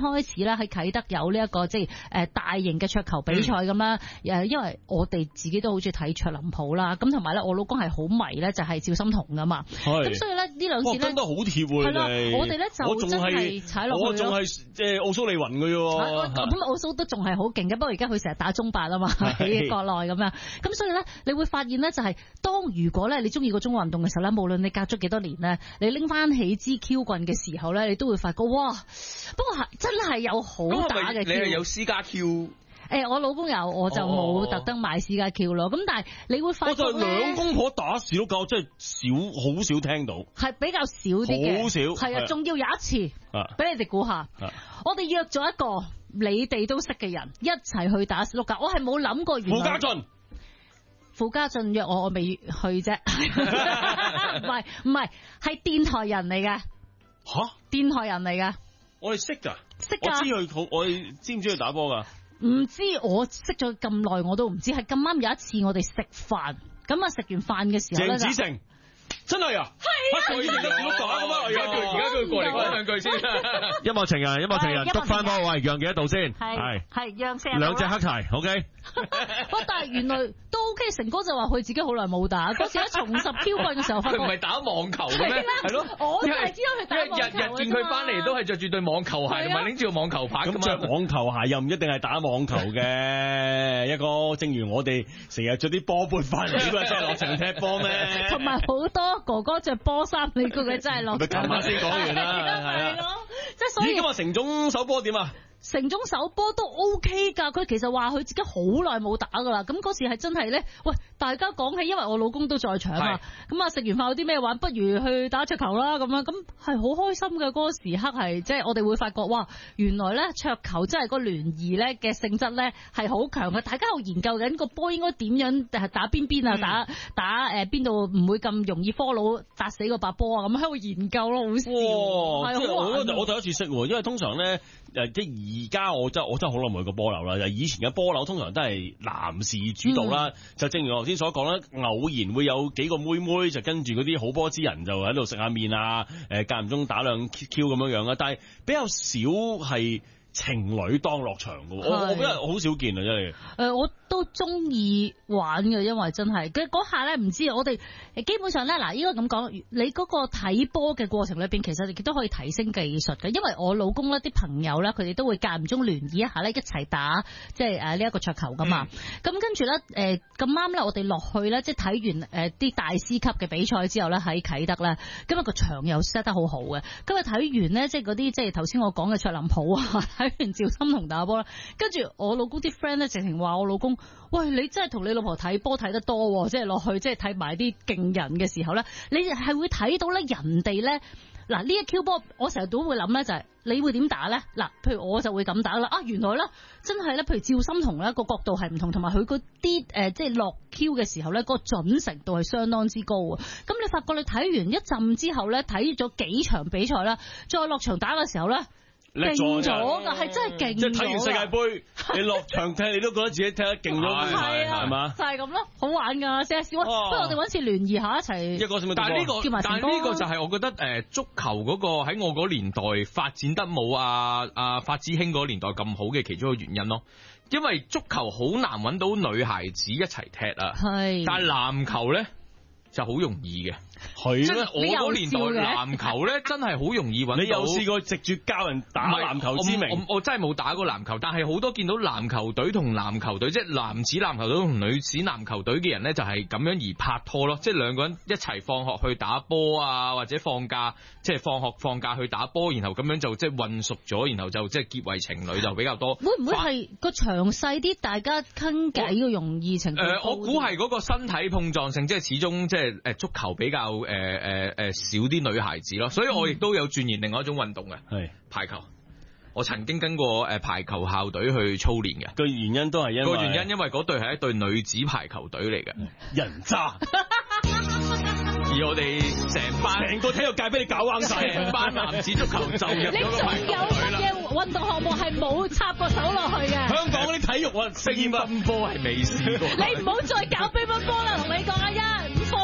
開始咧喺啟德有呢一個即係大型嘅桌球比賽咁啦。因為我哋自己都好中意睇卓林普啦，咁同埋咧我老公係好迷咧就係趙心童噶嘛，咁所以咧呢兩次咧跟得好貼喎。係啦， 我哋咧就真係踩落去咯。 我仲係即係奧蘇利雲嘅啫。 咁奧蘇都仲係好勁嘅，不過而家佢成日打中八啊嘛，喺國內咁樣。咁所以咧，你會發現咧就係當如果咧你中意個中運動嘅時候咧，無論你隔咗幾多年咧，你拎翻起支 Q 棍嘅時候咧，你都會發覺哇！不過真係有好打嘅。 你係有私家 Q？ 我老公有，我就冇特登買私家 Q 咯。咁但係你會發覺我就兩公婆打士碌架，真係好少聽到，係比較少啲嘅， 好少。 係啊，仲要有一次，俾你哋估下，我哋約咗一個你哋都識嘅人一齊去打士碌架，我係冇諗過原來傅家俊約我未去啫，唔係，係電台人嚟嘅。 吓？ 電台人嚟嘅， 我哋識噶， 識噶， 我知佢好，我哋知唔知佢打波噶？ 唔知，我識咗咁耐我都唔知，係咁啱有一次我哋食飯，咁啊食完飯嘅時候咧， 鄭子誠。真係啊！ 係啊！ 我以前都少講啊嘛，而家佢過嚟講兩句先。 音樂情人，督翻波，喂，讓幾多度先？ 係讓4 兩隻黑柴 ，OK。 但係原來都 OK，成哥就話佢自己好耐冇打，嗰時喺重拾 Q 棍嘅時候，發覺佢唔係打網球嘅咩？係咯， 我就係知道佢打網球。 日見佢翻嚟都係着住對網球鞋，同埋拎住個網球拍㗎嘛。 咁着網球鞋又唔一定係打網球嘅，一個正如我哋成日着啲波撥翻嚟，咁啊真係落場踢波咩？ 同埋好多哥哥着波衫，你估佢真係落場？ 琴晚先講完啦，係啊， 即係所以。 今日成總手波點啊？ 城中首波都 OK 㗎，佢其實話佢自己好耐冇打㗎啦。咁嗰時係真係咧，喂，大家講起，因為我老公都在場啊。咁啊，食完飯有啲咩玩，不如去打桌球啦咁樣。咁係好開心嘅嗰個時刻係，即係我哋會發覺，哇，原來咧桌球真係個聯誼咧嘅性質咧係好強嘅。大家喺度研究緊個波應該點樣打邊啊，打邊度唔會咁容易 follow 打死個白波啊，咁喺度研究咯，好笑。 哇！即係我第一次識喎，因為通常咧即而家我真係好耐冇去過波樓啦。以前嘅波樓通常都係男士主導啦，就正如我頭先所講啦，偶然會有幾個妹妹就跟住嗰啲好波之人就喺度食下麵啊，間唔中打兩 Q 咁樣樣啦，但係比較少係情侶當落場嘅，我覺得好少見啊，真係。我都中意玩嘅，因為真係嗰下咧，唔知我哋基本上咧，嗱，應該咁講，你嗰個睇波嘅過程裏邊，其實亦都可以提升技術嘅。因為我老公咧啲朋友咧，佢哋都會間唔中聯誼一下咧，一齊打即係呢一個桌球噶嘛。咁跟住咧，咁啱咧，我哋落去咧，即係睇完啲大師級嘅比賽之後咧，喺啟德咧，今日個場又 set 得好好嘅。今日睇完咧，即係嗰啲即係頭先我講嘅卓林普啊，睇完趙心同打波啦，跟住我老公啲 friend 咧，直情話我老公，喂，你真係同你老婆睇波睇得多，即係落去即係睇埋啲勁人嘅時候咧，你係會睇到咧人哋咧，嗱呢一 Q 波，我成日都會諗咧就係你會點打咧？嗱，譬如我就會咁打啦，啊原來咧真係咧，譬如趙心同咧個角度係唔同，同埋佢嗰啲即係落 Q 嘅時候咧，個準程度係相當之高啊！咁你發覺你睇完一陣之後咧，睇咗幾場比賽啦，再落場打嘅時候咧。勁咗噶，係真係勁咗。即係睇完世界杯，你落場踢，你都覺得自己踢得勁咗，係嘛？就係咁咯，好玩噶，試下試。不如我哋搵次聯誼下一齊。 但係呢個就係我覺得足球嗰個喺我嗰年代發展得冇發子興嗰年代咁好嘅其中一個原因咯。因為足球好難搵到女孩子一齊踢啊，係。但係籃球咧就好容易嘅。係啦，我嗰年代籃球咧真係好容易揾到。你有試過藉住教人打籃球之名？我真係冇打過籃球，但係好多見到籃球隊同籃球隊，即係男子籃球隊同女子籃球隊嘅人咧，就係咁樣而拍拖咯。即係兩個人一齊放學去打波啊，或者放假即係放學放假去打波，然後咁樣就即係混熟咗，然後就即係結為情侶就比較多。會唔會係個場細啲，大家傾偈嘅容易程度？我估係嗰個身體碰撞性，即係始終即係足球比較。少啲女孩子咯，所以我亦都有鑽研另外一種運動嘅，係排球。我曾經跟過排球校隊去操練嘅，個原因都係因為嗰隊係一隊女子排球隊嚟嘅，人渣。而我哋成個體育界俾你搞彎晒，成班男子足球就入咗個排球隊啦。你仲有乜嘢運動項目係冇插過手落去嘅？香港嗰啲體育乒乓波係未試過。你唔好再搞乒乓波啦，同你講啊！